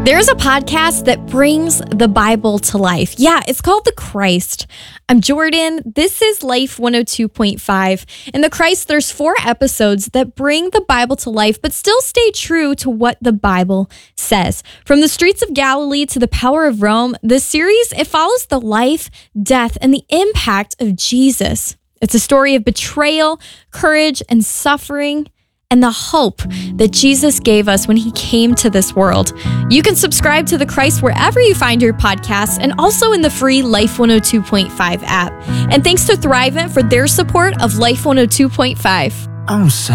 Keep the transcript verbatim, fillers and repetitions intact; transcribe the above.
There's a podcast that brings the Bible to life. Yeah, it's called The Christ. I'm Jordan. This is Life one oh two point five. In The Christ, there's four episodes that bring the Bible to life, but still stay true to what the Bible says. From the streets of Galilee to the power of Rome, this series, it follows the life, death, and the impact of Jesus. It's a story of betrayal, courage, and suffering, and the hope that Jesus gave us when he came to this world. You can subscribe to The Christ wherever you find your podcasts and also in the free Life one oh two point five app. And thanks to Thrivent for their support of Life one oh two point five. I'm so